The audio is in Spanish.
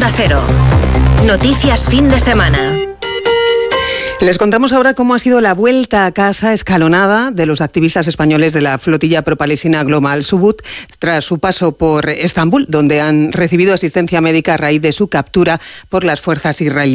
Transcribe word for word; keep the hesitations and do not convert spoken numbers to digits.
Onda Cero. Noticias fin de semana. Les contamos ahora cómo ha sido la vuelta a casa escalonada de los activistas españoles de la flotilla pro-palestina Global Subut tras su paso por Estambul, donde han recibido asistencia médica a raíz de su captura por las fuerzas israelíes.